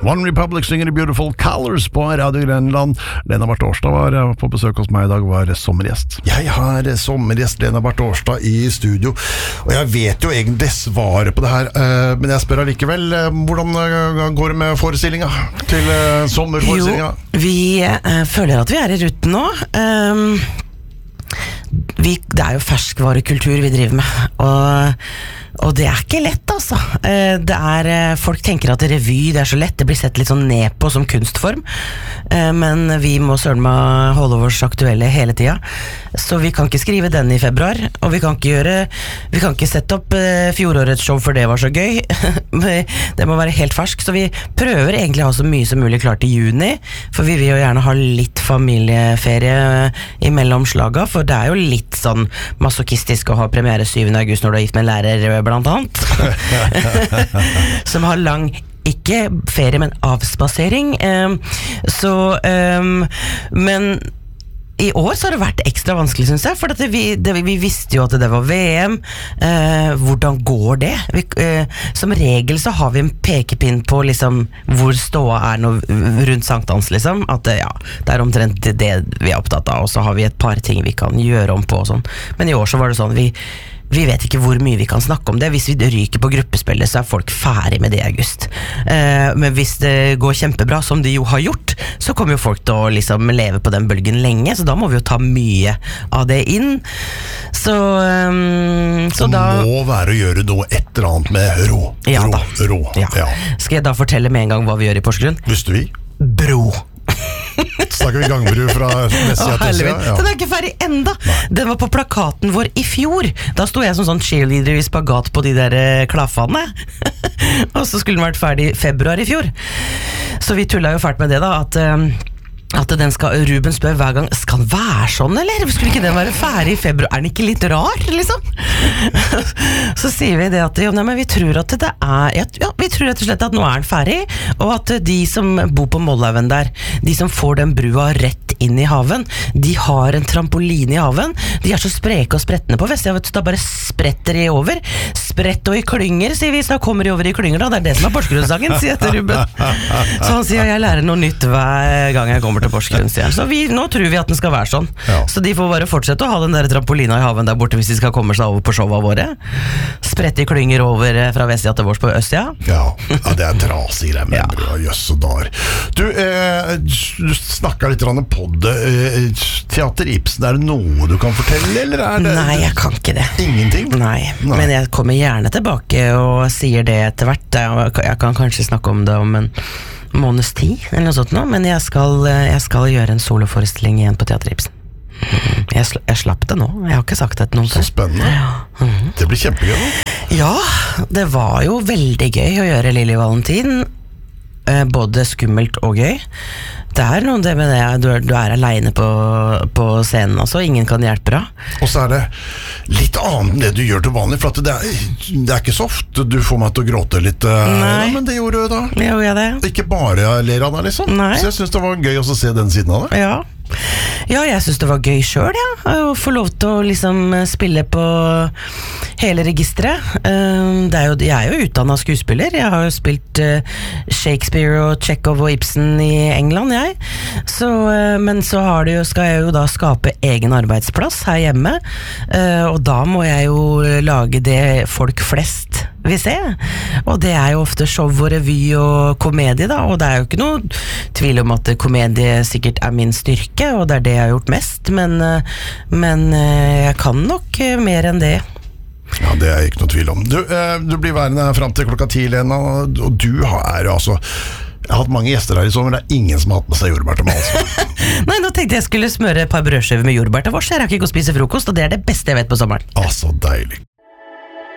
One Republic synger i Beautiful Colors på Radio Grenland. Lena Barth Årstad var på besøk hos meg i dag, var sommergjest. Jeg har sommergjest Lena Barth Årstad i studio, og jeg vet jo egentlig svaret på det her, men jeg spør allikevel, hvordan går det med forestillinga til sommerforestillinga? Jo, vi føler at vi er i ruten nå. Det er jo ferskvarekultur vi driver med, og det er ikke lett, altså. Folk tenker at revy, det er så lett, det blir sett litt sånn ned på som kunstform, men vi må søren meg holde oss aktuelle hele tida, så vi kan ikke skrive den i februar, og vi kan ikke sette opp fjorårets show, for det var så gøy. Det må være helt fersk, så vi prøver egentlig å ha så mye som mulig klart i juni, for vi vil jo gjerne ha litt familieferie imellom slaga, for det er jo litt sånn masochistisk å ha premiere 7. august når du er gift med en lærer, blant annet. Som har lang, ikke ferie, men avspasering. Men i år så har det vært ekstra vanskelig, synes jeg, for at vi visste jo at det var VM. Hvordan går det? Som regel så har vi en pekepinn på liksom, hvor ståa er nå rundt sankthans, liksom. At det er omtrent det vi er opptatt av, og så har vi et par ting vi kan gjøre om på og sånn. Men i år så var det sånn, vi vet ikke hvor mye vi kan snakke om det. Hvis vi ryker på gruppespillet, så er folk ferdig med det i august. Men hvis det går kjempebra, som de jo har gjort, så kommer jo folk til å liksom leve på den bølgen lenge, så da må vi jo ta mye av det inn. Så da må være å gjøre noe et eller annet med rå. Ja. Skal jeg da fortelle med en gang hva vi gjør i Porsgrunn? Visste vi? Bro. Snakker vi gangbru fra Messia til siden? Ja. Den er ikke ferdig enda. Den var på plakaten vår i fjor. Da sto jeg som sånn cheerleader i spagat på de der klaffene. Og så skulle den vært ferdig i februar i fjor. Så vi tullet jo fælt med det da, at Ruben spør hver gang, skal den være sånn, eller? Skulle ikke den være ferdig i februar? Er den ikke litt rar, liksom? Så sier vi det at, men vi tror at det vi tror rett og slett at nå er den ferdig, og at de som bor på Mollhaugen der, de som får den brua rett inn i haven, de har en trampoline i haven, de er så spreke og sprettende på Vestia, vet du, da bare spretter de over, sprett og i klynger, sier vi, så da kommer de over i klynger da, det er det som er Porsgrunnssangen, sier etter Ruben. Så han sier, jeg lærer noe nytt hver gang jeg kommer til Porsgrunn, sier han. Så nå tror vi at den skal være sånn. Ja. Så de får bare fortsette å ha den der trampolina i haven der borte hvis de skal komme seg over på showene våre. Sprette i klynger over fra Vestia til vårs på Østia. Ja, det er trasig greier med brød, jøss og dar. Du snakket litt på det. Teater Ibsen, er det noe du kan fortelle, eller er det? Nei, jeg kan ikke det. Ingenting? Nei, men jeg kommer gjerne tilbake og sier det etter hvert. Jeg kan kanskje snakke om det om en måneds tid, eller noe sånt nå, men jeg skal gjøre en soloforestilling igjen på Teater Ibsen. Jeg slapp det nå, jeg har ikke sagt det til noen. Så spennende. Det blir kjempegøy da. Ja, det var jo veldig gøy å gjøre Lili Valentin, både skummelt og gøy. Det er noe det med det, du er alene på scenen, altså, ingen kan hjelpe deg. Og så er det litt annet enn det du gjør til vanlig, for at det er ikke så ofte du får meg til å gråte litt. Nei. Men det gjorde du da. Gjorde jeg det? Ikke bare ler av deg, liksom. Nei. Så jeg synes det var gøy å se den siden av det. Ja, jeg synes det var gøy selv, å få lov til å liksom spille på hele registeret. Jeg er jo utdannet skuespiller. Jeg har jo spilt Shakespeare og Chekhov og Ibsen i England, jeg. Men så skal jeg jo da skape egen arbeidsplass her hjemme, og da må jeg jo lage det folk flest vil se. Og det er jo ofte show og revy og komedie da, og det er jo ikke noe tvil om at komedie sikkert er min styrke, og det er det jeg har gjort mest, men jeg kan nok mer enn det. Ja, det er ikke noe tvil om. Du blir værende frem til klokka 10, Lena, og du er altså... Jeg har hatt mange gjester her i sommer, det er ingen som har hatt med seg jordbær til mat. Nei, nå tenkte jeg skulle smøre et par brødskiver med jordbær til vårs. Jeg rakk ikke å spise frokost, og det er det beste jeg vet på sommeren. Så deilig.